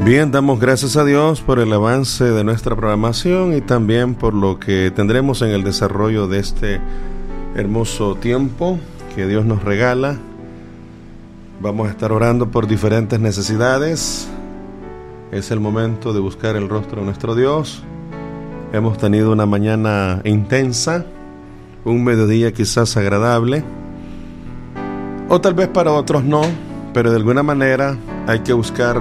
Bien, damos gracias a Dios por el avance de nuestra programación y también por lo que tendremos en el desarrollo de este hermoso tiempo que Dios nos regala. Vamos a estar orando por diferentes necesidades. Es el momento de buscar el rostro de nuestro Dios. Hemos tenido una mañana intensa, un mediodía quizás agradable, o tal vez para otros no, pero de alguna manera hay que buscar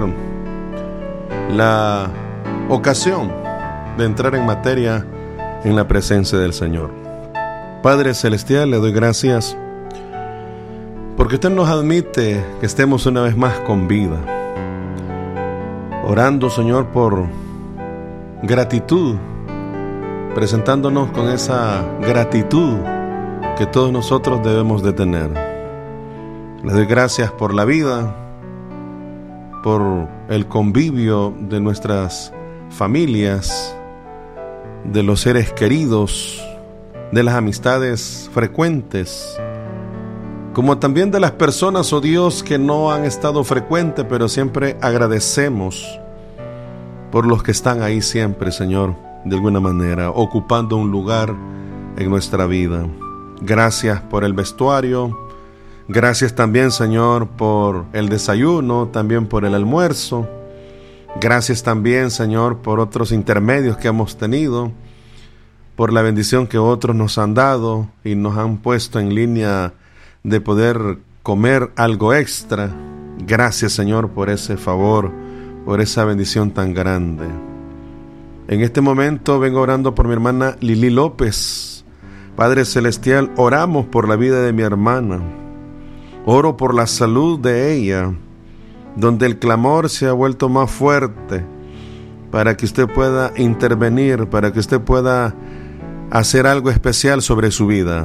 la ocasión de entrar en materia en la presencia del Señor. Padre Celestial, le doy gracias porque usted nos admite que estemos una vez más con vida, orando, Señor, por gratitud, presentándonos con esa gratitud que todos nosotros debemos de tener. Le doy gracias por la vida, por el convivio de nuestras familias, de los seres queridos, de las amistades frecuentes, como también de las personas, oh Dios, que no han estado frecuentes, pero siempre agradecemos por los que están ahí siempre, Señor, de alguna manera, ocupando un lugar en nuestra vida. Gracias por el vestuario. Gracias también, Señor, por el desayuno, también por el almuerzo. Gracias también, Señor, por otros intermedios que hemos tenido, por la bendición que otros nos han dado y nos han puesto en línea de poder comer algo extra. Gracias, Señor, por ese favor, por esa bendición tan grande. En este momento vengo orando por mi hermana Lili López. Padre Celestial, oramos por la vida de mi hermana. Oro por la salud de ella, donde el clamor se ha vuelto más fuerte, para que usted pueda intervenir, para que usted pueda hacer algo especial sobre su vida.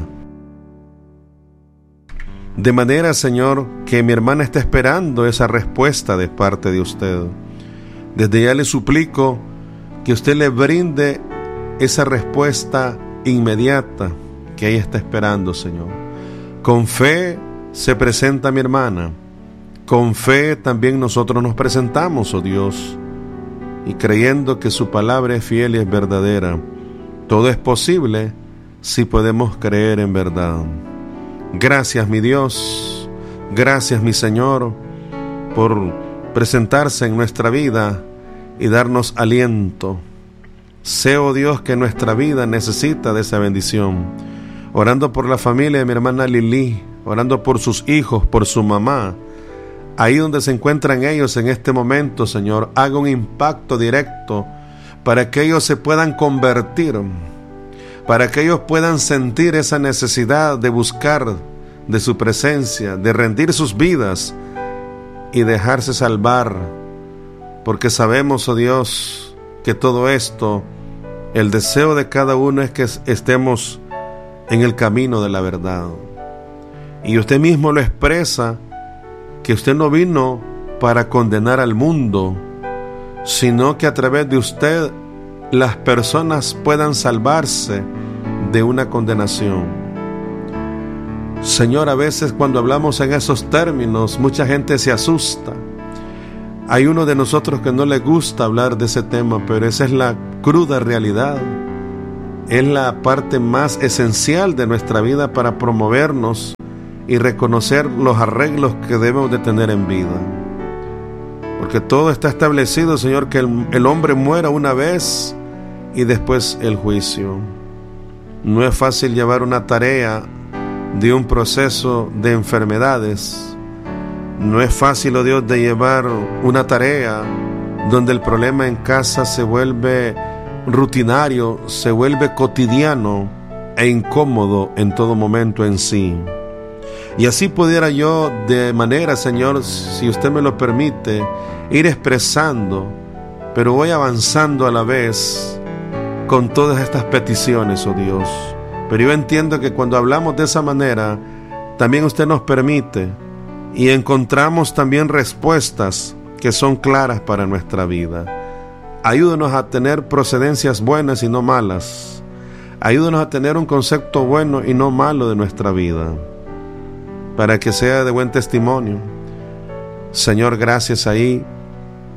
De manera, Señor, que mi hermana está esperando esa respuesta de parte de usted. Desde ya le suplico que usted le brinde esa respuesta inmediata que ella está esperando, Señor. Con fe se presenta mi hermana. Con fe también nosotros nos presentamos, oh Dios, y creyendo que su palabra es fiel y es verdadera. Todo es posible si podemos creer en verdad. Gracias, mi Dios, gracias, mi Señor, por presentarse en nuestra vida y darnos aliento. Sé, oh Dios, que nuestra vida necesita de esa bendición. Orando por la familia de mi hermana Lili, orando por sus hijos, por su mamá, ahí donde se encuentran ellos en este momento, Señor, haga un impacto directo para que ellos se puedan convertir, para que ellos puedan sentir esa necesidad de buscar de su presencia, de rendir sus vidas y dejarse salvar, porque sabemos, oh Dios, que todo esto, el deseo de cada uno es que estemos en el camino de la verdad. Y usted mismo lo expresa, que usted no vino para condenar al mundo, sino que a través de usted las personas puedan salvarse de una condenación. Señor, a veces cuando hablamos en esos términos, mucha gente se asusta. Hay uno de nosotros que no le gusta hablar de ese tema, pero esa es la cruda realidad. Es la parte más esencial de nuestra vida para promovernos y reconocer los arreglos que debemos de tener en vida. Porque todo está establecido, Señor, que el hombre muera una vez y después el juicio. No es fácil llevar una tarea de un proceso de enfermedades. No es fácil, oh Dios, de llevar una tarea donde el problema en casa se vuelve rutinario, se vuelve cotidiano e incómodo en todo momento en sí. Y así pudiera yo, de manera, Señor, si usted me lo permite, ir expresando, pero voy avanzando a la vez con todas estas peticiones, oh Dios. Pero yo entiendo que cuando hablamos de esa manera, también usted nos permite y encontramos también respuestas que son claras para nuestra vida. Ayúdanos a tener procedencias buenas y no malas. Ayúdanos a tener un concepto bueno y no malo de nuestra vida, para que sea de buen testimonio. Señor, gracias ahí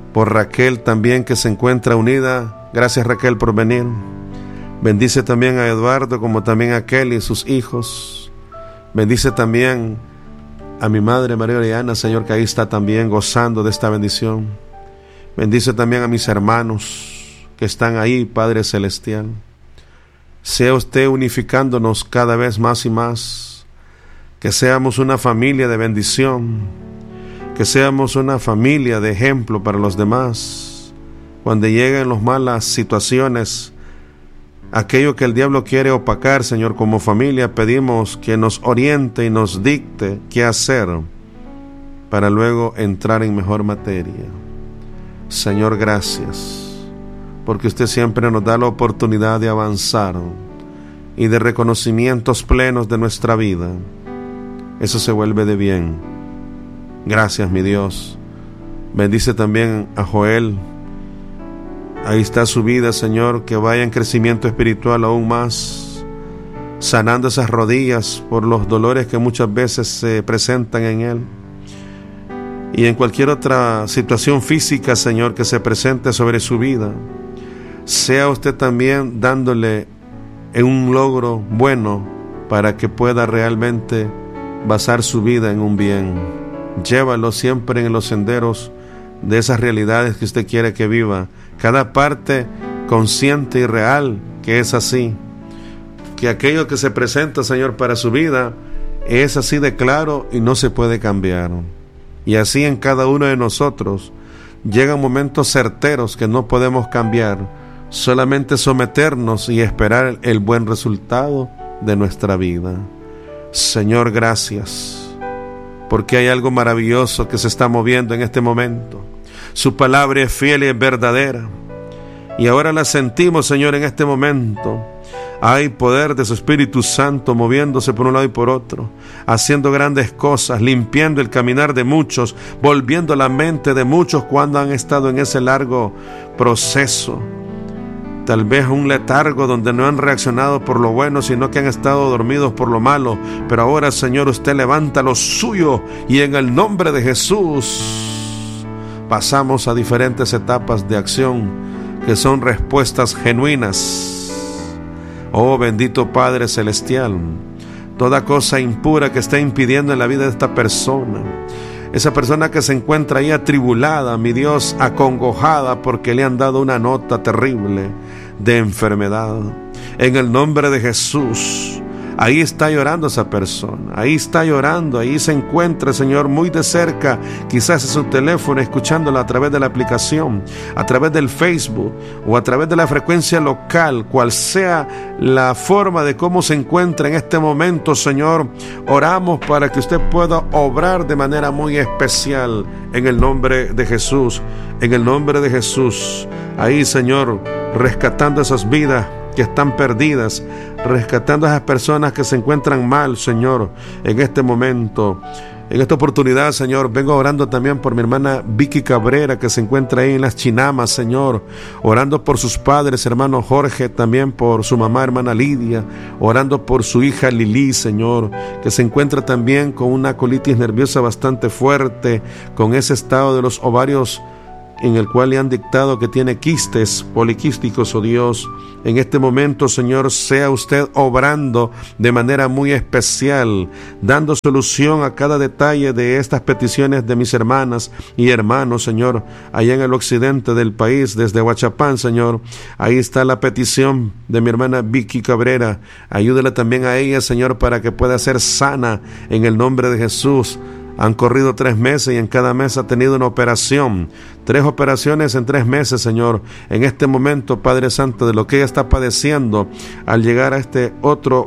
por Raquel también, que se encuentra unida. Gracias, Raquel, por venir. Bendice también a Eduardo, como también a Kelly y sus hijos. Bendice también a mi madre María Oriana, Señor, que ahí está también gozando de esta bendición. Bendice también a mis hermanos que están ahí, Padre Celestial. Sea usted unificándonos cada vez más y más, que seamos una familia de bendición, que seamos una familia de ejemplo para los demás. Cuando lleguen las malas situaciones, aquello que el diablo quiere opacar, Señor, como familia, pedimos que nos oriente y nos dicte qué hacer para luego entrar en mejor materia. Señor, gracias, porque usted siempre nos da la oportunidad de avanzar y de reconocimientos plenos de nuestra vida. Eso se vuelve de bien. Gracias, mi Dios. Bendice también a Joel. Ahí está su vida, Señor, que vaya en crecimiento espiritual aún más, sanando esas rodillas por los dolores que muchas veces se presentan en él. Y en cualquier otra situación física, Señor, que se presente sobre su vida, sea usted también dándole un logro bueno para que pueda realmente basar su vida en un bien. Llévalo siempre en los senderos de esas realidades que usted quiere que viva, cada parte consciente y real que es así, que aquello que se presenta, Señor, para su vida es así de claro y no se puede cambiar. Y así en cada uno de nosotros llegan momentos certeros que no podemos cambiar, solamente someternos y esperar el buen resultado de nuestra vida. Señor, gracias, porque hay algo maravilloso que se está moviendo en este momento. Su palabra es fiel y es verdadera, y ahora la sentimos, Señor, en este momento. Hay poder de su Espíritu Santo moviéndose por un lado y por otro, haciendo grandes cosas, limpiando el caminar de muchos, volviendo la mente de muchos cuando han estado en ese largo proceso, tal vez un letargo donde no han reaccionado por lo bueno, sino que han estado dormidos por lo malo. Pero ahora, Señor, usted levanta lo suyo y en el nombre de Jesús pasamos a diferentes etapas de acción que son respuestas genuinas. Oh bendito Padre Celestial, toda cosa impura que esté impidiendo en la vida de esta persona, esa persona que se encuentra ahí atribulada, mi Dios, acongojada porque le han dado una nota terrible de enfermedad, en el nombre de Jesús, ahí está llorando esa persona, ahí está llorando, ahí se encuentra, Señor, muy de cerca, quizás en su teléfono, escuchándola a través de la aplicación, a través del Facebook o a través de la frecuencia local, cual sea la forma de cómo se encuentra en este momento, Señor, oramos para que usted pueda obrar de manera muy especial en el nombre de Jesús, en el nombre de Jesús. Ahí, Señor, rescatando esas vidas que están perdidas, rescatando a esas personas que se encuentran mal, Señor, en este momento. En esta oportunidad, Señor, vengo orando también por mi hermana Vicky Cabrera, que se encuentra ahí en las Chinamas, Señor, orando por sus padres, hermano Jorge, también por su mamá, hermana Lidia, orando por su hija Lili, Señor, que se encuentra también con una colitis nerviosa bastante fuerte, con ese estado de los ovarios en el cual le han dictado que tiene quistes poliquísticos, oh Dios. En este momento, Señor, sea usted obrando de manera muy especial, dando solución a cada detalle de estas peticiones de mis hermanas y hermanos, Señor, allá en el occidente del país, desde Huachapán, Señor. Ahí está la petición de mi hermana Vicky Cabrera. Ayúdale también a ella, Señor, para que pueda ser sana en el nombre de Jesús. Han corrido 3 meses y en cada mes ha tenido una operación. 3 operaciones en 3 meses, Señor. En este momento, Padre Santo, de lo que ella está padeciendo, al llegar a este otro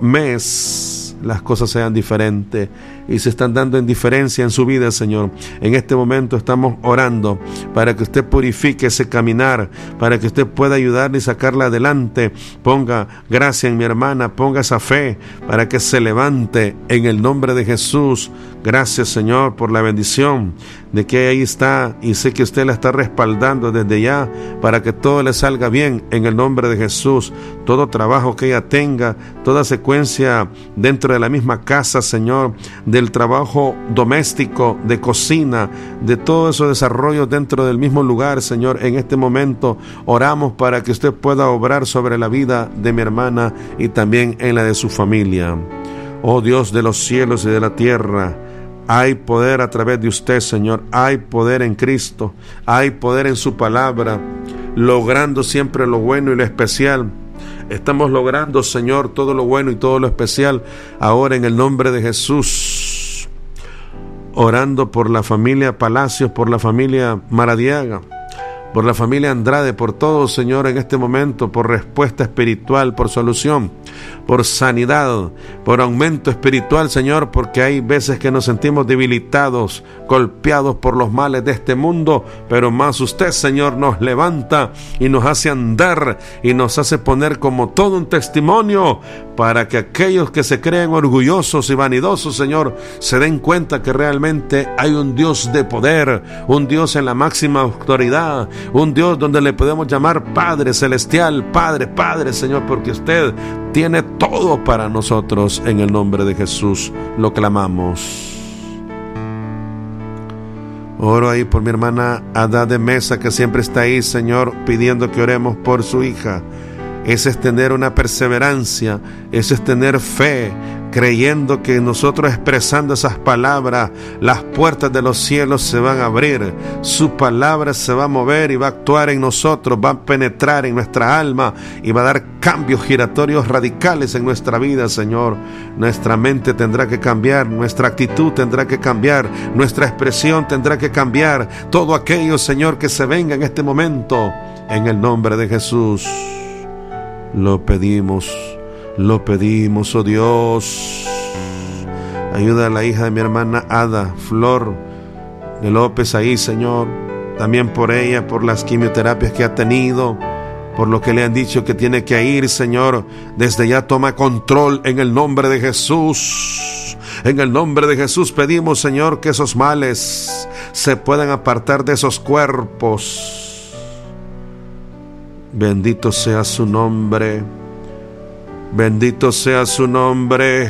mes, las cosas sean diferentes y se están dando en diferencia en su vida, Señor. En este momento estamos orando para que usted purifique ese caminar, para que usted pueda ayudarle y sacarla adelante. Ponga gracia en mi hermana, ponga esa fe para que se levante en el nombre de Jesús. Gracias, Señor, por la bendición de que ahí está, y sé que usted la está respaldando desde ya para que todo le salga bien en el nombre de Jesús. Todo trabajo que ella tenga, toda secuencia dentro de la misma casa, Señor, del trabajo doméstico, de cocina, de todos esos desarrollos dentro del mismo lugar, Señor. En este momento oramos para que usted pueda obrar sobre la vida de mi hermana y también en la de su familia. Oh Dios de los cielos y de la tierra, hay poder a través de usted, Señor. Hay poder en Cristo, hay poder en su palabra, logrando siempre lo bueno y lo especial. Estamos logrando, Señor, todo lo bueno y todo lo especial ahora en el nombre de Jesús. Orando por la familia Palacios, por la familia Maradiaga, por la familia Andrade, por todos, Señor, en este momento, por respuesta espiritual, por solución, por sanidad, por aumento espiritual, Señor, porque hay veces que nos sentimos debilitados, golpeados por los males de este mundo, pero más usted, Señor, nos levanta y nos hace andar y nos hace poner como todo un testimonio para que aquellos que se creen orgullosos y vanidosos, Señor, se den cuenta que realmente hay un Dios de poder, un Dios en la máxima autoridad, un Dios donde le podemos llamar Padre Celestial, Padre, Señor, porque usted tiene todo para nosotros. En el nombre de Jesús lo clamamos. Oro ahí por mi hermana Ada de Mesa, que siempre está ahí, Señor, pidiendo que oremos por su hija. Ese es tener una perseverancia, ese es tener fe, creyendo que nosotros expresando esas palabras, las puertas de los cielos se van a abrir, su palabra se va a mover y va a actuar en nosotros, va a penetrar en nuestra alma y va a dar cambios giratorios radicales en nuestra vida, Señor. Nuestra mente tendrá que cambiar, nuestra actitud tendrá que cambiar, nuestra expresión tendrá que cambiar, todo aquello, Señor, que se venga en este momento, en el nombre de Jesús. Lo pedimos, oh Dios. Ayuda a la hija de mi hermana Ada, Flor de López ahí, Señor. También por ella, por las quimioterapias que ha tenido, por lo que le han dicho que tiene que ir, Señor. Desde ya toma control en el nombre de Jesús. En el nombre de Jesús pedimos, Señor, que esos males se puedan apartar de esos cuerpos. Bendito sea su nombre. Bendito sea su nombre.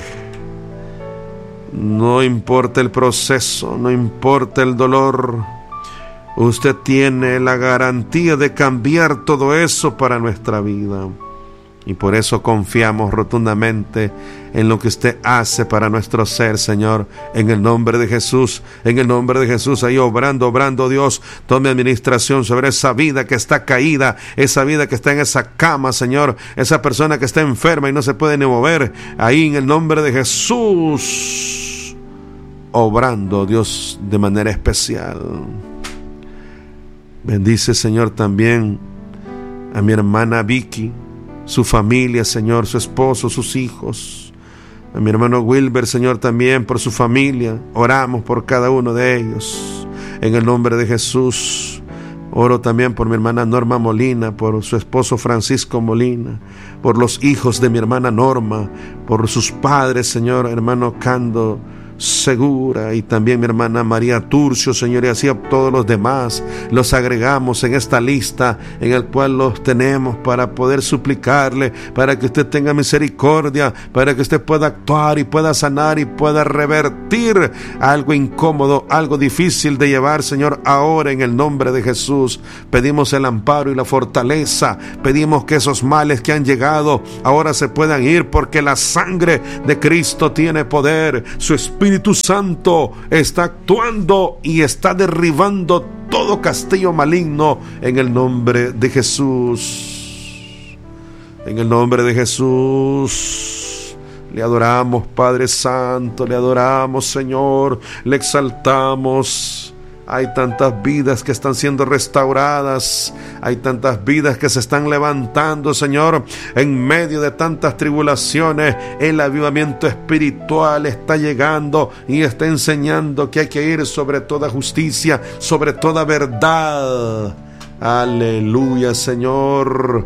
No importa el proceso, no importa el dolor. Usted tiene la garantía de cambiar todo eso para nuestra vida. Y por eso confiamos rotundamente en lo que usted hace para nuestro ser, Señor, en el nombre de Jesús, ahí obrando Dios. Tome administración sobre esa vida que está caída, esa vida que está en esa cama, Señor, esa persona que está enferma y no se puede ni mover, ahí en el nombre de Jesús, obrando, Dios, de manera especial. Bendice, Señor, también a mi hermana Vicky, su familia, Señor, su esposo, sus hijos. A mi hermano Wilber, Señor, también por su familia. Oramos por cada uno de ellos. En el nombre de Jesús. Oro también por mi hermana Norma Molina, por su esposo Francisco Molina, por los hijos de mi hermana Norma, por sus padres, Señor, hermano Cando Segura, y también mi hermana María Turcio, Señor, y así a todos los demás los agregamos en esta lista en el cual los tenemos para poder suplicarle, para que usted tenga misericordia, para que usted pueda actuar y pueda sanar y pueda revertir algo incómodo, algo difícil de llevar, Señor. Ahora en el nombre de Jesús pedimos el amparo y la fortaleza, pedimos que esos males que han llegado ahora se puedan ir, porque la sangre de Cristo tiene poder. Su Espíritu Santo está actuando y está derribando todo castillo maligno en el nombre de Jesús. En el nombre de Jesús le adoramos, Padre Santo, le adoramos, Señor, le exaltamos. Hay tantas vidas que están siendo restauradas, hay tantas vidas que se están levantando, Señor, en medio de tantas tribulaciones. El avivamiento espiritual está llegando y está enseñando que hay que ir sobre toda justicia, sobre toda verdad. Aleluya, Señor.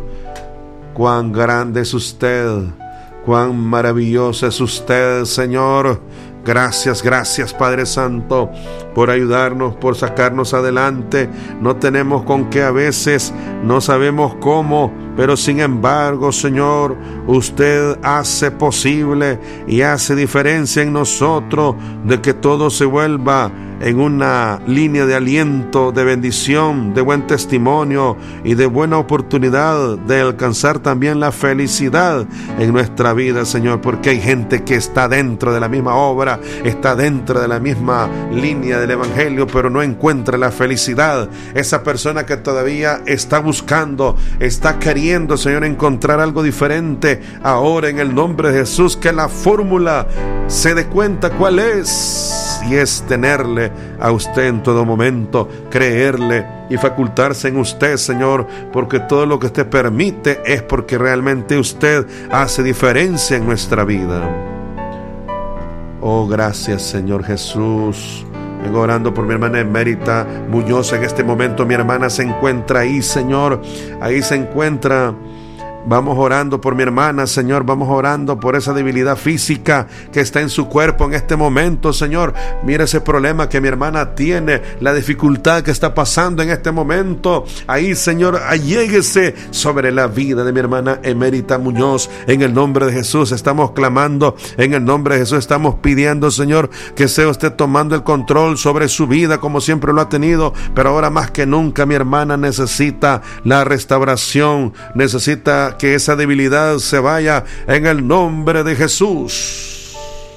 Cuán grande es usted, cuán maravilloso es usted, Señor. Gracias, gracias, Padre Santo, por ayudarnos, por sacarnos adelante. No tenemos con qué a veces, no sabemos cómo, pero sin embargo, Señor, usted hace posible y hace diferencia en nosotros de que todo se vuelva en una línea de aliento, de bendición, de buen testimonio y de buena oportunidad de alcanzar también la felicidad en nuestra vida, Señor, porque hay gente que está dentro de la misma obra, está dentro de la misma línea del Evangelio, pero no encuentra la felicidad. Esa persona que todavía está buscando, está queriendo, Señor, encontrar algo diferente. Ahora, en el nombre de Jesús, que la fórmula se dé cuenta cuál es, y es tenerle a usted en todo momento, creerle y facultarse en usted, Señor, porque todo lo que usted permite es porque realmente usted hace diferencia en nuestra vida. Oh, gracias, Señor Jesús. Vengo orando por mi hermana Emérita Muñoz. En este momento mi hermana se encuentra ahí, Señor. Ahí se encuentra. Vamos orando por mi hermana, Señor. Vamos orando por esa debilidad física que está en su cuerpo en este momento, Señor. Mira ese problema que mi hermana tiene, la dificultad que está pasando en este momento. Ahí, Señor, alléguese sobre la vida de mi hermana Emérita Muñoz. En el nombre de Jesús estamos clamando, en el nombre de Jesús estamos pidiendo, Señor, que sea usted tomando el control sobre su vida como siempre lo ha tenido. Pero ahora más que nunca mi hermana necesita la restauración, necesita que esa debilidad se vaya en el nombre de Jesús.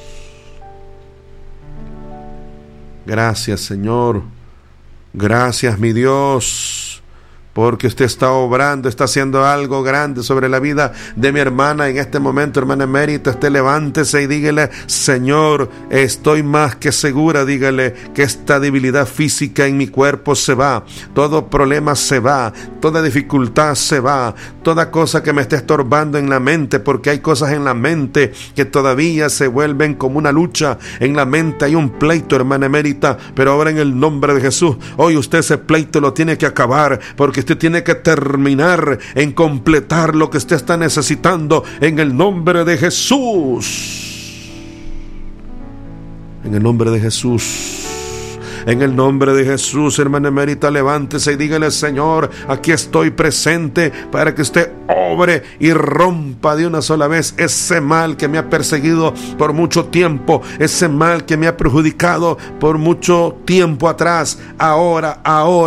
Gracias, Señor. Gracias, mi Dios, porque usted está obrando, está haciendo algo grande sobre la vida de mi hermana en este momento. Hermana Emérita, usted levántese y dígale: Señor, estoy más que segura, dígale, que esta debilidad física en mi cuerpo se va, todo problema se va, toda dificultad se va, toda cosa que me esté estorbando en la mente, porque hay cosas en la mente que todavía se vuelven como una lucha. En la mente hay un pleito, hermana Emérita, pero ahora en el nombre de Jesús, hoy usted ese pleito lo tiene que acabar, porque usted tiene que terminar en completar lo que usted está necesitando en el nombre de Jesús. En el nombre de Jesús. En el nombre de Jesús, hermana Emérita, levántese y dígale: Señor, aquí estoy presente para que usted obre y rompa de una sola vez ese mal que me ha perseguido por mucho tiempo, ese mal que me ha perjudicado por mucho tiempo atrás. Ahora,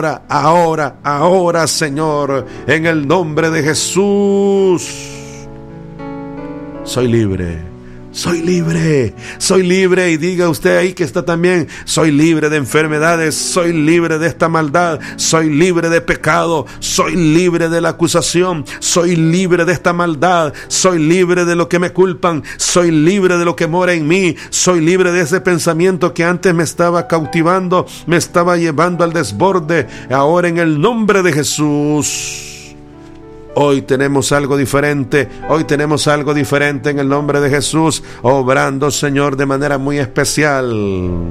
Señor, en el nombre de Jesús, soy libre. Soy libre, y diga usted ahí que está también: soy libre de enfermedades, soy libre de esta maldad, soy libre de pecado, soy libre de la acusación, soy libre de esta maldad, soy libre de lo que me culpan, soy libre de lo que mora en mí, soy libre de ese pensamiento que antes me estaba cautivando, me estaba llevando al desborde. Ahora, en el nombre de Jesús, hoy tenemos algo diferente, en el nombre de Jesús, obrando, Señor, de manera muy especial.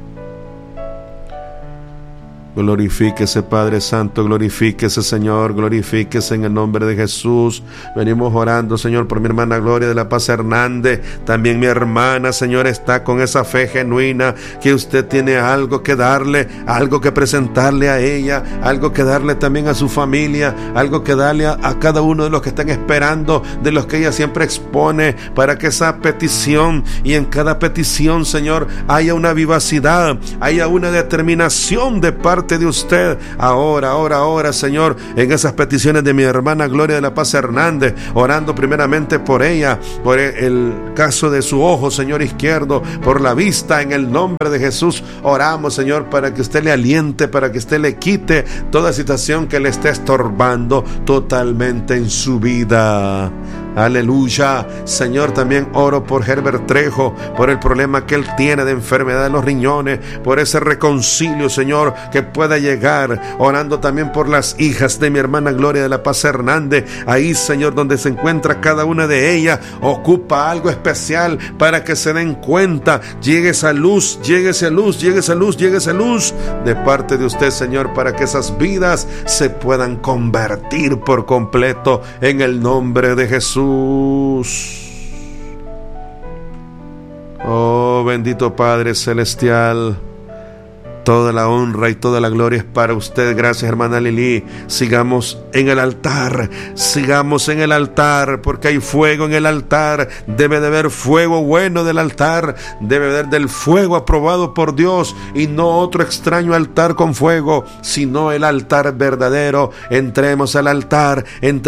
Glorifíquese, Padre Santo, glorifíquese, Señor, glorifíquese en el nombre de Jesús. Venimos orando, Señor, por mi hermana Gloria de la Paz Hernández. También mi hermana, Señor, está con esa fe genuina que usted tiene algo que darle, algo que presentarle a ella, algo que darle también a su familia, algo que darle a cada uno de los que están esperando, de los que ella siempre expone, para que esa petición, y en cada petición, Señor, haya una vivacidad, haya una determinación de parte de usted. Ahora, Señor, en esas peticiones de mi hermana Gloria de la Paz Hernández, orando primeramente por ella, por el caso de su ojo, Señor, izquierdo, por la vista, en el nombre de Jesús, oramos, Señor, para que usted le aliente, para que usted le quite toda situación que le esté estorbando totalmente en su vida. Aleluya. Señor, también oro por Herbert Trejo, por el problema que él tiene de enfermedad de los riñones, por ese reconcilio, Señor, que pueda llegar. Orando también por las hijas de mi hermana Gloria de la Paz Hernández. Ahí, Señor, donde se encuentra cada una de ellas, ocupa algo especial para que se den cuenta. Llegue esa luz de parte de usted, Señor, para que esas vidas se puedan convertir por completo en el nombre de Jesús. Oh, Oh, bendito Padre Celestial, toda la honra y toda la gloria es para usted. Gracias, hermana Lili. Sigamos en el altar, porque hay fuego en el altar. Debe de haber fuego bueno del altar, debe haber del fuego aprobado por Dios, y no otro extraño altar con fuego, sino el altar verdadero. Entremos al altar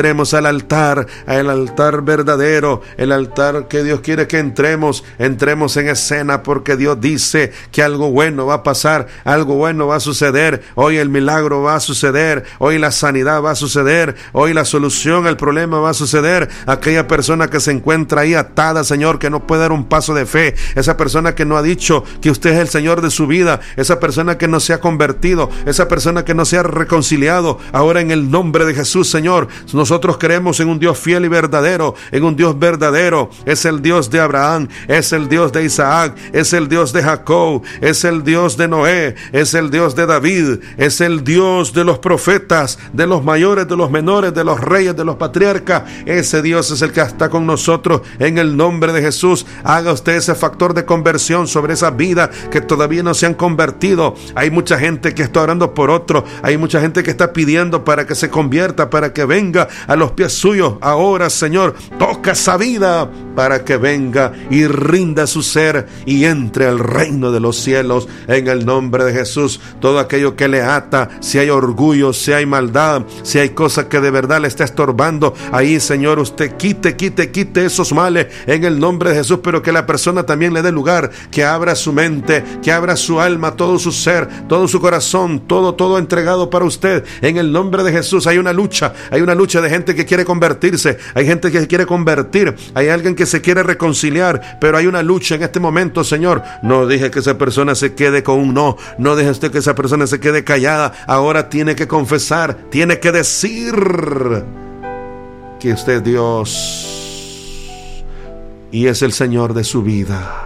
verdadero, el altar que Dios quiere que entremos en escena, porque Dios dice que algo bueno va a pasar, algo bueno va a suceder. Hoy el milagro va a suceder, hoy la sanidad va a suceder, hoy la solución al problema va a suceder. Aquella persona que se encuentra ahí atada, Señor, que no puede dar un paso de fe, esa persona que no ha dicho que usted es el Señor de su vida, esa persona que no se ha convertido, esa persona que no se ha reconciliado, ahora en el nombre de Jesús, Señor, nosotros creemos en un Dios fiel y verdadero, en un Dios verdadero. Es el Dios de Abraham, es el Dios de Isaac, es el Dios de Jacob, es el Dios de Noé, es el Dios de David, es el Dios de los profetas, de los mayores, de los menores, de los reyes, de los patriarcas. Ese Dios es el que está con nosotros en el nombre de Jesús. Haga usted ese factor de conversión sobre esa vida que todavía no se han convertido. Hay mucha gente que está orando por otro, hay mucha gente que está pidiendo para que se convierta, para que venga a los pies suyos. Ahora, Señor, toca esa vida para que venga y rinda su ser y entre al reino de los cielos en el nombre de Jesús. Todo aquello que le ata, si hay orgullo, si hay maldad, si hay cosas que de verdad le está estorbando, ahí, Señor, usted quite esos males en el nombre de Jesús, pero que la persona también le dé lugar, que abra su mente, que abra su alma, todo su ser, todo su corazón, todo entregado para usted en el nombre de Jesús. Hay una lucha de gente que quiere convertirse, hay gente que se quiere convertir, hay alguien que se quiere reconciliar, pero hay una lucha en este momento, Señor. No deje que esa persona se quede con un no deje usted que esa persona se quede callada. Ahora tiene que confesar, tiene que decir que usted es Dios y es el Señor de su vida.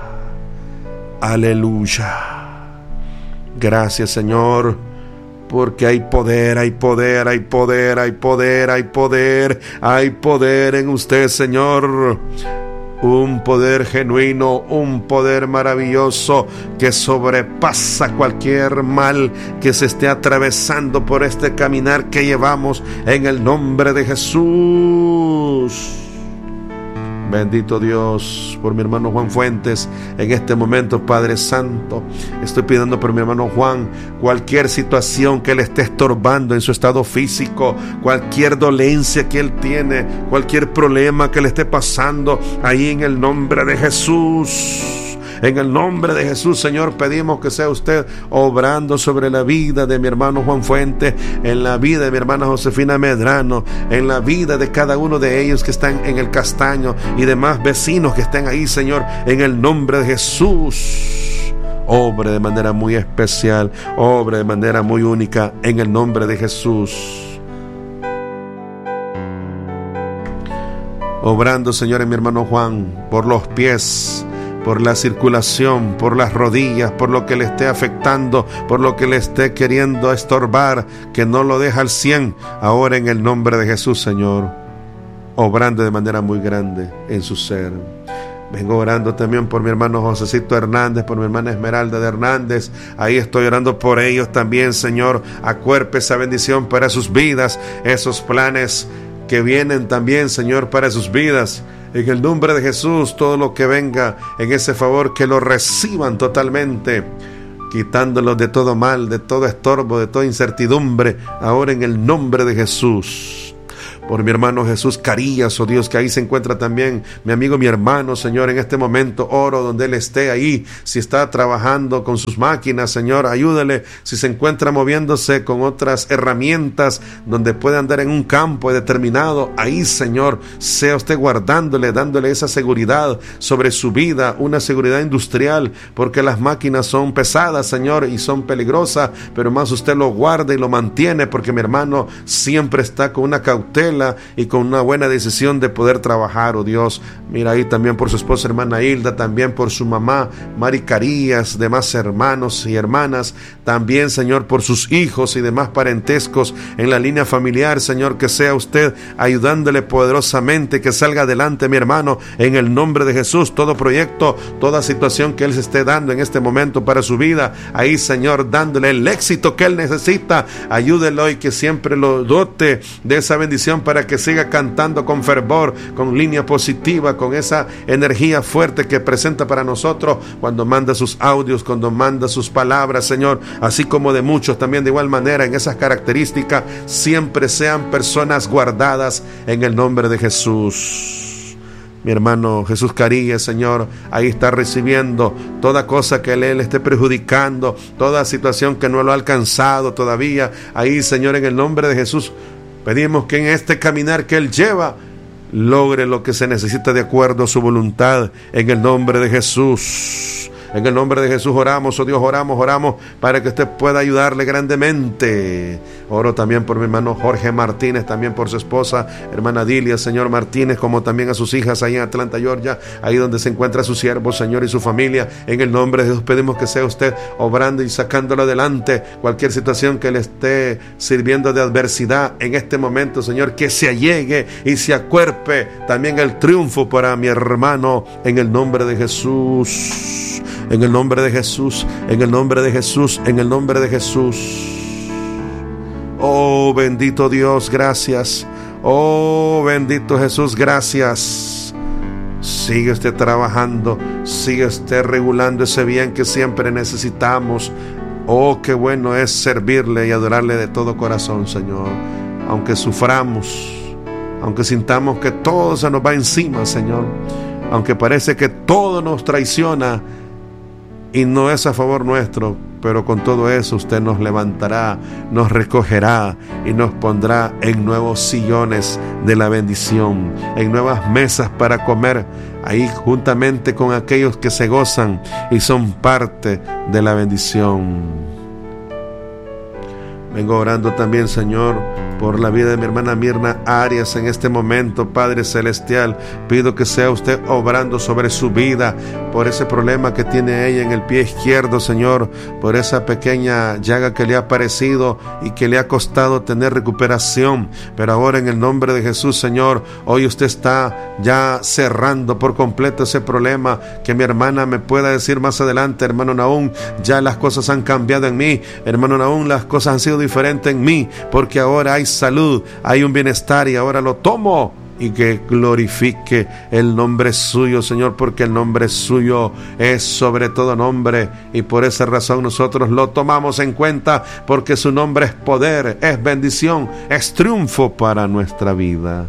Aleluya. Gracias, Señor, porque hay poder en usted, Señor. Un poder genuino, un poder maravilloso que sobrepasa cualquier mal que se esté atravesando por este caminar que llevamos en el nombre de Jesús. Bendito Dios por mi hermano Juan Fuentes. En este momento, Padre Santo, estoy pidiendo por mi hermano Juan cualquier situación que le esté estorbando en su estado físico, cualquier dolencia que él tiene, cualquier problema que le esté pasando, ahí en el nombre de Jesús. En el nombre de Jesús, Señor, pedimos que sea usted obrando sobre la vida de mi hermano Juan Fuentes, en la vida de mi hermana Josefina Medrano, en la vida de cada uno de ellos que están en el Castaño y demás vecinos que estén ahí, Señor, en el nombre de Jesús. Obre de manera muy especial, obre de manera muy única, en el nombre de Jesús. Obrando, Señor, en mi hermano Juan, por los pies, por la circulación, por las rodillas, por lo que le esté afectando, por lo que le esté queriendo estorbar, que no lo deja al 100, ahora en el nombre de Jesús, Señor, obrando de manera muy grande en su ser. Vengo orando también por mi hermano Josecito Hernández, por mi hermana Esmeralda de Hernández. Ahí estoy orando por ellos también, Señor. Acuerpe esa bendición para sus vidas, esos planes que vienen también, Señor, para sus vidas. En el nombre de Jesús, todo lo que venga en ese favor, que lo reciban totalmente, quitándolos de todo mal, de todo estorbo, de toda incertidumbre, ahora en el nombre de Jesús. Por mi hermano Jesús Carías, oh Dios, que ahí se encuentra también mi amigo, mi hermano, Señor, en este momento oro donde él esté ahí. Si está trabajando con sus máquinas, Señor, ayúdale. Si se encuentra moviéndose con otras herramientas donde puede andar en un campo determinado, ahí, Señor, sea usted guardándole, dándole esa seguridad sobre su vida, una seguridad industrial, porque las máquinas son pesadas, Señor, y son peligrosas, pero más usted lo guarda y lo mantiene, porque mi hermano siempre está con una cautela cautela y con una buena decisión de poder trabajar, oh Dios. Mira ahí también por su esposa, hermana Hilda, también por su mamá, Mari Carías, demás hermanos y hermanas, también, Señor, por sus hijos y demás parentescos en la línea familiar, Señor, que sea usted ayudándole poderosamente, que salga adelante, mi hermano, en el nombre de Jesús. Todo proyecto, toda situación que Él se esté dando en este momento para su vida, ahí, Señor, dándole el éxito que Él necesita, ayúdelo y que siempre lo dote de esa bendición para que siga cantando con fervor, con línea positiva, con esa energía fuerte que presenta para nosotros cuando manda sus audios, cuando manda sus palabras, Señor, así como de muchos también de igual manera en esas características, siempre sean personas guardadas en el nombre de Jesús. Mi hermano Jesús Carías, Señor, ahí está recibiendo toda cosa que Él esté perjudicando, toda situación que no lo ha alcanzado todavía. Ahí, Señor, en el nombre de Jesús, pedimos que en este caminar que Él lleva, logre lo que se necesita de acuerdo a su voluntad, en el nombre de Jesús. En el nombre de Jesús oramos, oh Dios, oramos para que usted pueda ayudarle grandemente. Oro también por mi hermano Jorge Martínez, también por su esposa, hermana Dilia, Señor Martínez, como también a sus hijas ahí en Atlanta, Georgia, ahí donde se encuentra su siervo, Señor, y su familia. En el nombre de Jesús pedimos que sea usted obrando y sacándolo adelante, cualquier situación que le esté sirviendo de adversidad en este momento, Señor, que se allegue y se acuerpe también el triunfo para mi hermano, en el nombre de Jesús. En el nombre de Jesús, en el nombre de Jesús, en el nombre de Jesús. Oh, bendito Dios, gracias. Oh, bendito Jesús, gracias. Sigue usted trabajando, sigue usted regulando ese bien que siempre necesitamos. Oh, qué bueno es servirle y adorarle de todo corazón, Señor. Aunque suframos, aunque sintamos que todo se nos va encima, Señor, aunque parece que todo nos traiciona y no es a favor nuestro, pero con todo eso usted nos levantará, nos recogerá y nos pondrá en nuevos sillones de la bendición, en nuevas mesas para comer, ahí juntamente con aquellos que se gozan y son parte de la bendición. Vengo orando también, Señor, por la vida de mi hermana Mirna Arias en este momento, Padre Celestial. Pido que sea usted obrando sobre su vida, por ese problema que tiene ella en el pie izquierdo, Señor, por esa pequeña llaga que le ha aparecido y que le ha costado tener recuperación. Pero ahora, en el nombre de Jesús, Señor, hoy usted está ya cerrando por completo ese problema. Que mi hermana me pueda decir más adelante: hermano Nahum, ya las cosas han cambiado en mí. Hermano Nahum, las cosas han sido diferentes en mí, porque ahora hay salud, hay un bienestar y ahora lo tomo. Y que glorifique el nombre suyo, Señor, porque el nombre suyo es sobre todo nombre, y por esa razón nosotros lo tomamos en cuenta, porque su nombre es poder, es bendición, es triunfo para nuestra vida.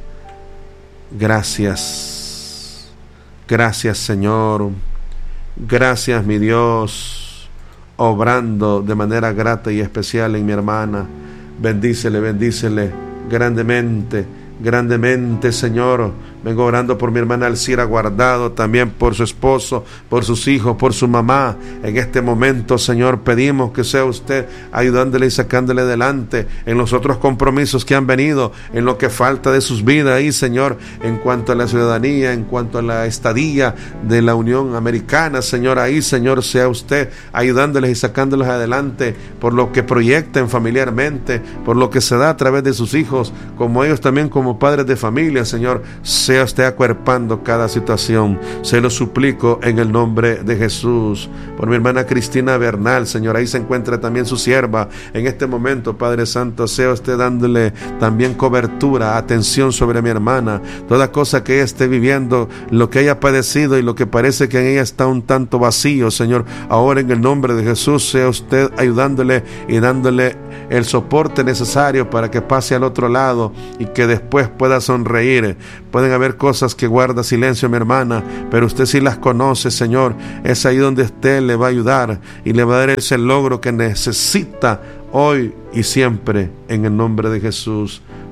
Gracias, gracias, Señor, gracias, mi Dios, obrando de manera grata y especial en mi hermana. Bendícele grandemente, Señor. Vengo orando por mi hermana Alcira Guardado, también por su esposo, por sus hijos, por su mamá. En este momento, Señor, pedimos que sea usted ayudándole y sacándole adelante en los otros compromisos que han venido, en lo que falta de sus vidas ahí, Señor, en cuanto a la ciudadanía, en cuanto a la estadía de la Unión Americana, Señor, ahí, Señor, sea usted ayudándoles y sacándoles adelante por lo que proyecten familiarmente, por lo que se da a través de sus hijos, como ellos también como padres de familia, Señor. Sea usted acuerpando cada situación, se lo suplico en el nombre de Jesús. Por mi hermana Cristina Bernal, Señor, ahí se encuentra también su sierva en este momento, Padre Santo. Sea usted dándole también cobertura, atención sobre mi hermana, toda cosa que ella esté viviendo, lo que haya padecido y lo que parece que en ella está un tanto vacío, Señor, ahora en el nombre de Jesús, sea usted ayudándole y dándole el soporte necesario para que pase al otro lado y que después pueda sonreír. Pueden haber cosas que guarda silencio mi hermana, pero usted sí las conoce, Señor. Es ahí donde usted le va a ayudar y le va a dar ese logro que necesita hoy y siempre, en el nombre de Jesús.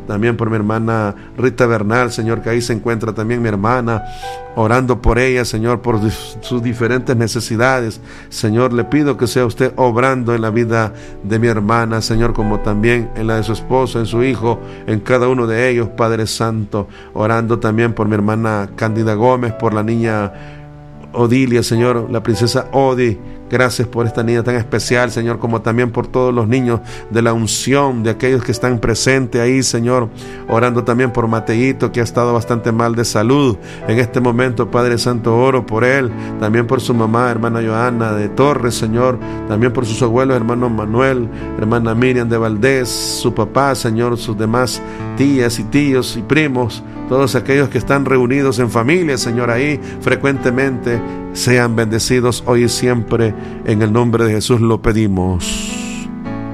también por mi hermana Rita Bernal, Señor, que ahí se encuentra también mi hermana, orando por ella, Señor, por sus diferentes necesidades. Señor, le pido que sea usted obrando en la vida de mi hermana, Señor, como también en la de su esposo, en su hijo, en cada uno de ellos, Padre Santo, orando también por mi hermana Cándida Gómez, por la niña Odilia, Señor, la princesa Odi. Gracias por esta niña tan especial, Señor, como también por todos los niños de la unción, de aquellos que están presentes ahí, Señor, orando también por Mateito, que ha estado bastante mal de salud en este momento, Padre Santo, oro por él, también por su mamá, hermana Joana de Torres, Señor, también por sus abuelos, hermano Manuel, hermana Miriam de Valdés, su papá, Señor, sus demás tías y tíos y primos, todos aquellos que están reunidos en familia, Señor, ahí frecuentemente, sean bendecidos hoy y siempre. En el nombre de Jesús lo pedimos.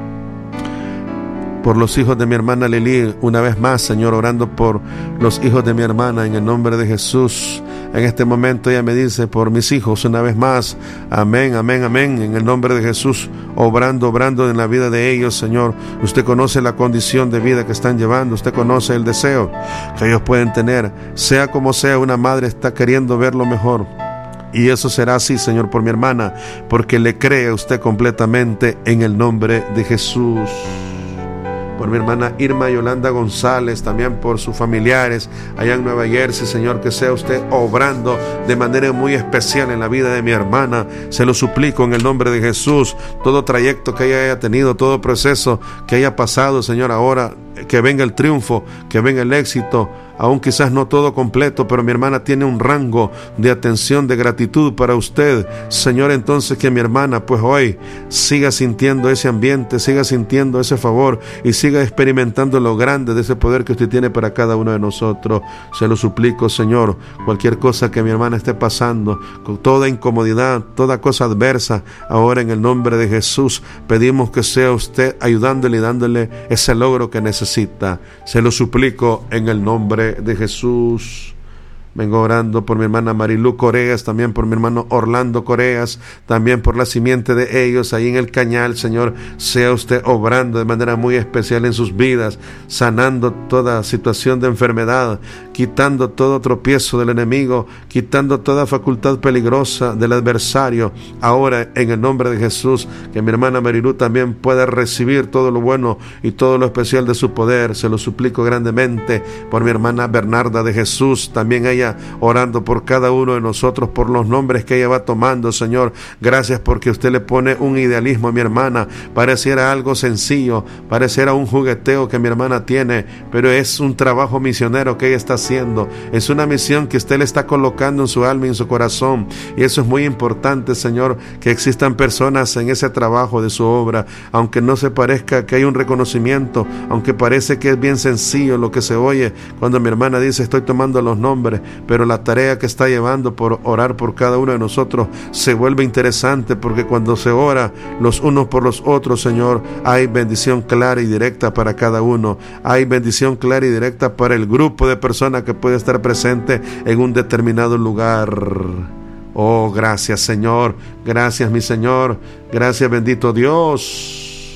Por los hijos de mi hermana Lili, una vez más, Señor, orando por los hijos de mi hermana, en el nombre de Jesús. En este momento ella me dice, por mis hijos, una vez más, amén, amén, amén, en el nombre de Jesús, obrando en la vida de ellos, Señor. Usted conoce la condición de vida que están llevando, usted conoce el deseo que ellos pueden tener. Sea como sea, una madre está queriendo ver lo mejor. Y eso será así, Señor, por mi hermana, porque le cree a usted completamente en el nombre de Jesús. Por mi hermana Irma Yolanda González, también por sus familiares allá en Nueva Jersey, Señor, que sea usted obrando de manera muy especial en la vida de mi hermana. Se lo suplico en el nombre de Jesús. Todo trayecto que ella haya tenido, todo proceso que haya pasado, Señor, ahora que venga el triunfo, que venga el éxito. Aún quizás no todo completo, pero mi hermana tiene un rango de atención, de gratitud para usted, Señor. Entonces que mi hermana pues hoy siga sintiendo ese ambiente, siga sintiendo ese favor y siga experimentando lo grande de ese poder que usted tiene para cada uno de nosotros. Se lo suplico, Señor, cualquier cosa que mi hermana esté pasando, con toda incomodidad, toda cosa adversa, ahora en el nombre de Jesús pedimos que sea usted ayudándole y dándole ese logro que necesita. Se lo suplico en el nombre de Jesús. Vengo orando por mi hermana Marilú Coreas, también por mi hermano Orlando Coreas, también por la simiente de ellos ahí en el Cañal, Señor. Sea usted obrando de manera muy especial en sus vidas, sanando toda situación de enfermedad, quitando todo tropiezo del enemigo, quitando toda facultad peligrosa del adversario. Ahora en el nombre de Jesús, que mi hermana Marilú también pueda recibir todo lo bueno y todo lo especial de su poder. Se lo suplico grandemente por mi hermana Bernarda de Jesús, también ella orando por cada uno de nosotros, por los nombres que ella va tomando, Señor. Gracias porque usted le pone un idealismo a mi hermana. Pareciera algo sencillo, pareciera un jugueteo que mi hermana tiene, pero es un trabajo misionero que ella está haciendo. Es una misión que usted le está colocando en su alma y en su corazón, y eso es muy importante, Señor, que existan personas en ese trabajo de su obra, aunque no se parezca que hay un reconocimiento, aunque parece que es bien sencillo lo que se oye cuando mi hermana dice estoy tomando los nombres, pero la tarea que está llevando por orar por cada uno de nosotros se vuelve interesante, porque cuando se ora los unos por los otros, Señor, hay bendición clara y directa para cada uno, hay bendición clara y directa para el grupo de personas que puede estar presente en un determinado lugar. Oh, gracias, Señor, gracias, mi Señor, gracias, bendito Dios.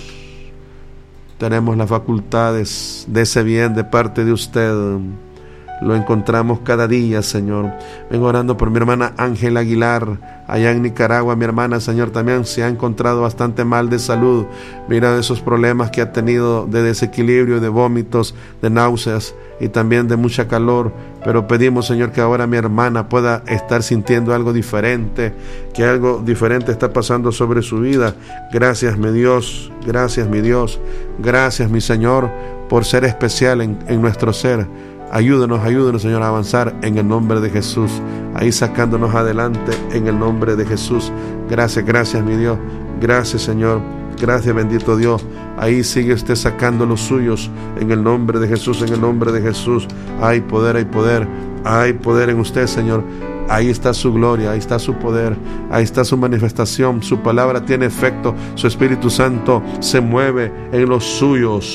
Tenemos las facultades de ese bien de parte de usted. Lo encontramos cada día, Señor. Vengo orando por mi hermana Ángela Aguilar, allá en Nicaragua. Mi hermana, Señor, también se ha encontrado bastante mal de salud. Mira esos problemas que ha tenido de desequilibrio, de vómitos, de náuseas y también de mucha calor. Pero pedimos, Señor, que ahora mi hermana pueda estar sintiendo algo diferente, que algo diferente está pasando sobre su vida. Gracias, mi Dios. Gracias, mi Dios. Gracias, mi Señor, por ser especial en nuestro ser. Ayúdenos, Señor, a avanzar en el nombre de Jesús, ahí sacándonos adelante en el nombre de Jesús. Gracias, mi Dios. Gracias, Señor. Gracias, bendito Dios. Ahí sigue usted sacando los suyos en el nombre de Jesús, en el nombre de Jesús. Hay poder, hay poder en usted, Señor. Ahí está su gloria, ahí está su poder, ahí está su manifestación. Su palabra tiene efecto, su Espíritu Santo se mueve en los suyos.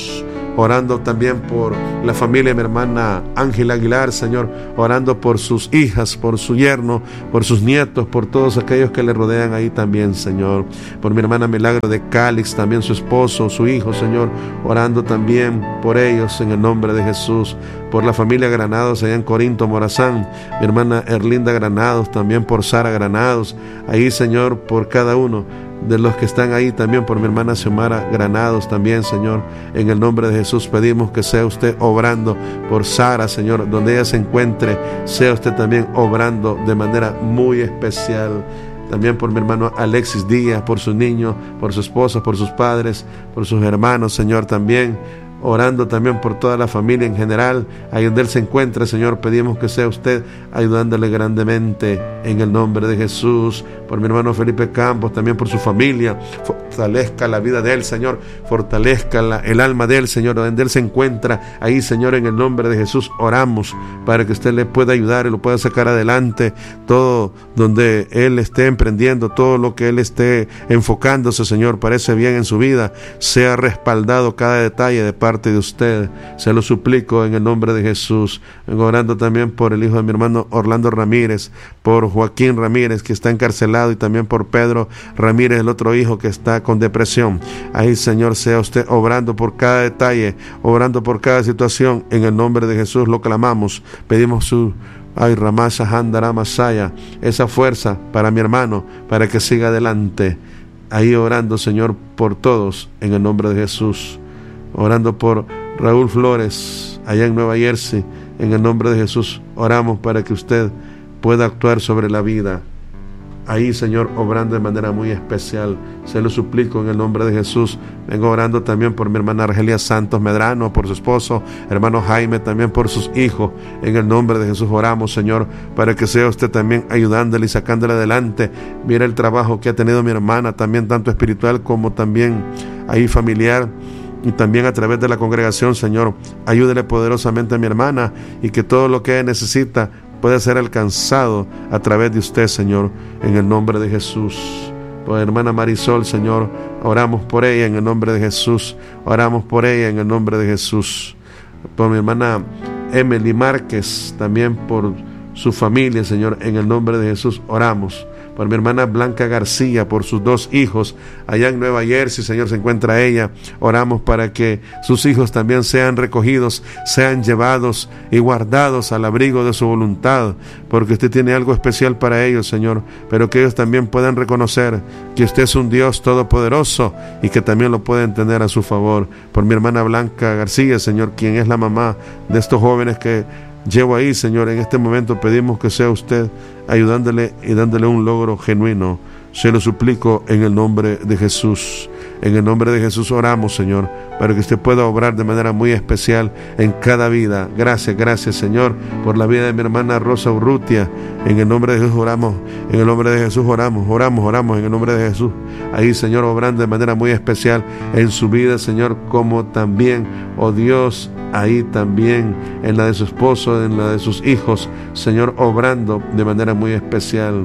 orando también por la familia de mi hermana Ángela Aguilar, Señor, orando por sus hijas, por su yerno, por sus nietos, por todos aquellos que le rodean ahí también, Señor, por mi hermana Milagro de Cálix, también su esposo, su hijo, Señor, orando también por ellos en el nombre de Jesús, por la familia Granados allá en Corinto, Morazán, mi hermana Erlinda Granados, también por Sara Granados, ahí, Señor, por cada uno de los que están ahí, también por mi hermana Xiomara Granados también, Señor, en el nombre de Jesús pedimos que sea usted obrando por Sara, Señor, donde ella se encuentre, sea usted también obrando de manera muy especial. También por mi hermano Alexis Díaz, por sus niños, por su esposa, por sus padres, por sus hermanos, Señor, también orando también por toda la familia en general, ahí donde él se encuentra, Señor, pedimos que sea usted ayudándole grandemente en el nombre de Jesús. Por mi hermano Felipe Campos, también por su familia, fortalezca la vida de él, Señor, fortalezca el alma de él, Señor, donde él se encuentra, ahí, Señor, en el nombre de Jesús, oramos para que usted le pueda ayudar y lo pueda sacar adelante, todo donde él esté emprendiendo, todo lo que él esté enfocándose, Señor, parece bien en su vida, sea respaldado cada detalle de parte de usted, se lo suplico en el nombre de Jesús. Vengo orando también por el hijo de mi hermano Orlando Ramírez, por Joaquín Ramírez, que está encarcelado, y también por Pedro Ramírez, el otro hijo que está con depresión. Ahí, Señor, sea usted obrando por cada detalle, obrando por cada situación, en el nombre de Jesús lo clamamos, pedimos su Ramasha Handara Masaya, esa fuerza para mi hermano, para que siga adelante, ahí orando, Señor, por todos, en el nombre de Jesús. Orando por Raúl Flores, allá en Nueva Jersey, en el nombre de Jesús, oramos para que usted pueda actuar sobre la vida. Ahí, Señor, obrando de manera muy especial, se lo suplico en el nombre de Jesús. Vengo orando también por mi hermana Argelia Santos Medrano, por su esposo, hermano Jaime, también por sus hijos. En el nombre de Jesús oramos, Señor, para que sea usted también ayudándole y sacándole adelante. Mira el trabajo que ha tenido mi hermana, también tanto espiritual como también ahí familiar, y también a través de la congregación, Señor, ayúdele poderosamente a mi hermana, y que todo lo que ella necesita pueda ser alcanzado a través de usted, Señor, en el nombre de Jesús. Por mi hermana Marisol, Señor, oramos por ella en el nombre de Jesús, oramos por ella en el nombre de Jesús. Por mi hermana Emily Márquez, también por su familia, Señor, en el nombre de Jesús oramos. Por mi hermana Blanca García, por sus 2 hijos, allá en Nueva Jersey, Señor, se encuentra ella. Oramos para que sus hijos también sean recogidos, sean llevados y guardados al abrigo de su voluntad, porque usted tiene algo especial para ellos, Señor, pero que ellos también puedan reconocer que usted es un Dios todopoderoso y que también lo pueden tener a su favor. Por mi hermana Blanca García, Señor, quien es la mamá de estos jóvenes que llevo ahí, Señor, en este momento pedimos que sea usted ayudándole y dándole un logro genuino. Se lo suplico en el nombre de Jesús. En el nombre de Jesús oramos, Señor, para que usted pueda obrar de manera muy especial en cada vida. Gracias, gracias, Señor, por la vida de mi hermana Rosa Urrutia. En el nombre de Jesús oramos, en el nombre de Jesús oramos, en el nombre de Jesús. Ahí, Señor, obrando de manera muy especial en su vida, Señor, como también, oh Dios, ahí también en la de su esposo, en la de sus hijos, Señor, obrando de manera muy especial.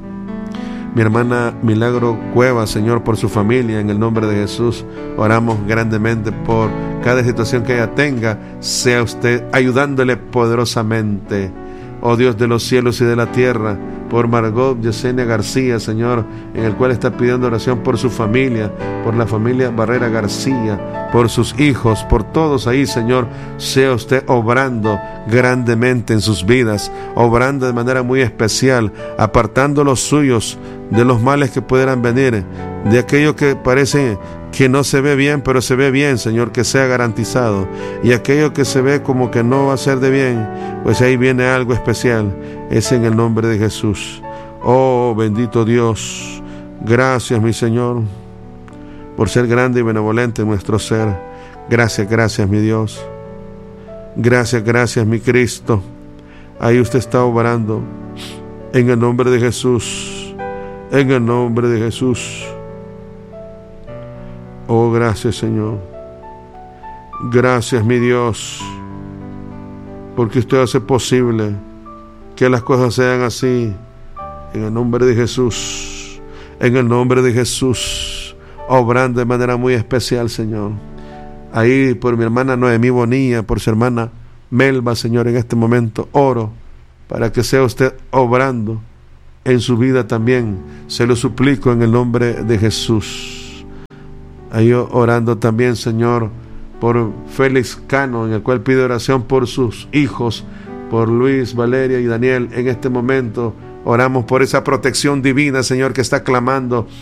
Mi hermana Milagro Cueva, Señor, por su familia, en el nombre de Jesús, oramos grandemente por cada situación que ella tenga, sea usted ayudándole poderosamente. Oh Dios de los cielos y de la tierra, por Margot Yesenia García, Señor, en el cual está pidiendo oración por su familia, por la familia Barrera García, por sus hijos, por todos ahí, Señor, sea usted obrando grandemente en sus vidas, obrando de manera muy especial, apartando los suyos de los males que pudieran venir, de aquello que parece que no se ve bien, pero se ve bien, Señor, que sea garantizado, y aquello que se ve como que no va a ser de bien, pues ahí viene algo especial, es en el nombre de Jesús. Oh, bendito Dios, gracias, mi Señor, por ser grande y benevolente en nuestro ser. Gracias, gracias, mi Dios. Gracias, gracias, mi Cristo. Ahí usted está obrando en el nombre de Jesús, en el nombre de Jesús. Oh, gracias, Señor. Gracias, mi Dios, porque usted hace posible que las cosas sean así. En el nombre de Jesús, en el nombre de Jesús, obrando de manera muy especial, Señor. ahí por mi hermana Noemí Bonilla, por su hermana Melba, Señor, en este momento oro para que sea usted obrando en su vida también. Se lo suplico en el nombre de Jesús. Ahí orando también, Señor, por Félix Cano, en el cual pide oración por sus hijos, por Luis, Valeria y Daniel. En este momento oramos por esa protección divina, Señor, que está clamando